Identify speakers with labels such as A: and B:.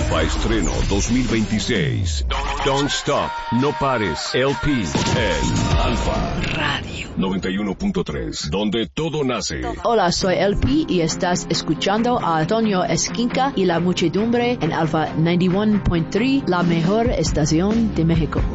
A: Alfa Estreno 2026. Don't Stop, No Pares, LP en Alfa Radio 91.3, donde todo nace.
B: Hola, soy LP y estás escuchando a Antonio Esquinca y la muchedumbre en Alfa 91.3, la mejor estación de México.